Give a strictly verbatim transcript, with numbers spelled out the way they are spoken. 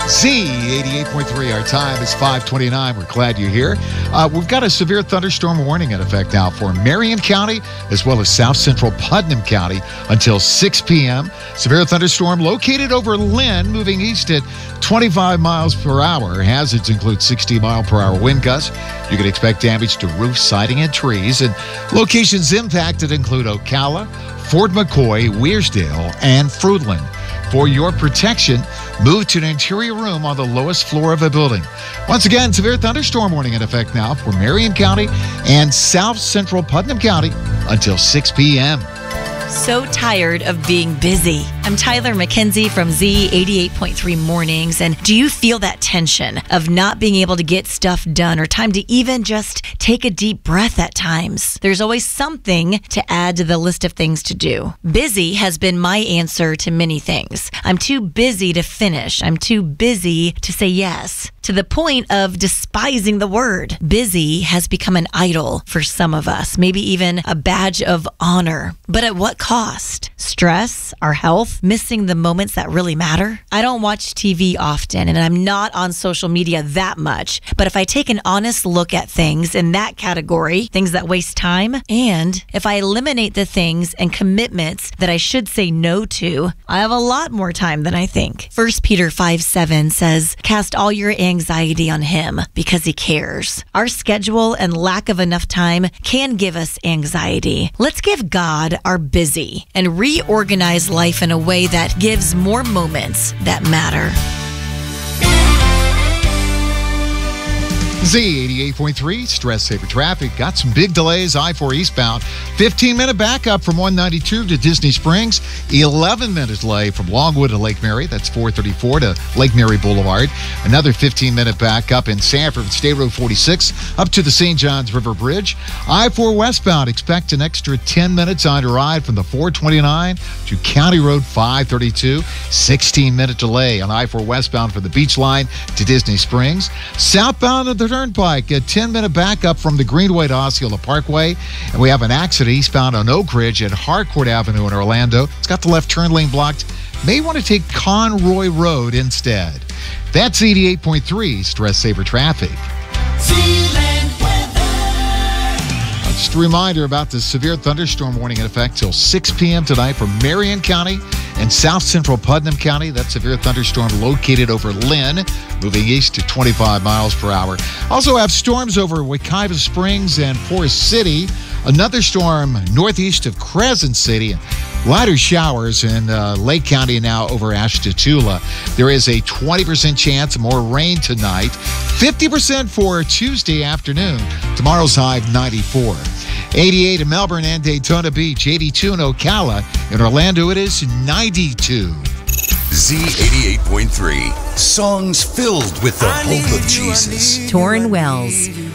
Z eighty-eight point three. Our time is five twenty-nine. We're glad you're here. Uh, we've got a severe thunderstorm warning in effect now for Marion County as well as South Central Putnam County until six p.m. Severe thunderstorm located over Lynn, moving east at twenty-five miles per hour. Hazards include sixty mile per hour wind gusts. You can expect damage to roof, siding, and trees. And locations impacted include Ocala, Fort McCoy, Wearsdale, and Fruitland. For your protection, move to an interior room on the lowest floor of a building. Once again, severe thunderstorm warning in effect now for Marion County and South Central Putnam County until six p.m. So tired of being busy. I'm Tyler McKenzie from Z eighty-eight point three Mornings, and do you feel that tension of not being able to get stuff done or time to even just take a deep breath at times? There's always something to add to the list of things to do. Busy has been my answer to many things. I'm too busy to finish. I'm too busy to say yes, to the point of despising the word. Busy has become an idol for some of us, maybe even a badge of honor. But at what cost? Stress, our health, missing the moments that really matter. I don't watch T V often, and I'm not on social media that much. But if I take an honest look at things in that category, things that waste time, and if I eliminate the things and commitments that I should say no to, I have a lot more time than I think. First Peter five seven says, "Cast all your anxiety on him because he cares." Our schedule and lack of enough time can give us anxiety. Let's give God our busy and reorganize life in a way that gives more moments that matter. Z eighty-eight point three, Stress Saver Traffic. Got some big delays. I four eastbound. fifteen minute backup from one ninety-two to Disney Springs. eleven minute delay from Longwood to Lake Mary. That's four thirty-four to Lake Mary Boulevard. Another fifteen minute backup in Sanford, State Road forty-six up to the Saint Johns River Bridge. I four westbound. Expect an extra ten minutes on your ride from the four twenty-nine to County Road five thirty-two. sixteen minute delay on I four westbound from the Beach Line to Disney Springs. Southbound of the Turnpike, a ten minute backup from the Greenway to Osceola Parkway. And we have an accident eastbound on Oak Ridge at Harcourt Avenue in Orlando. It's got the left turn lane blocked. May want to take Conroy Road instead. That's eighty-eight point three Stress Saver Traffic. Just a reminder about the severe thunderstorm warning in effect till six p.m. tonight for Marion County and South Central Putnam County. That severe thunderstorm located over Lynn, moving east to twenty-five miles per hour. Also have storms over Wekiva Springs and Forest City. Another storm northeast of Crescent City. Lighter showers in uh, Lake County now over Ashtabula. There is a twenty percent chance of more rain tonight. fifty percent for Tuesday afternoon. Tomorrow's high ninety-four. eighty-eight in Melbourne and Daytona Beach. eighty-two in Ocala. In Orlando, it is ninety-two. Z eighty-eight point three. Songs filled with the hope of Jesus. Torrin Wells.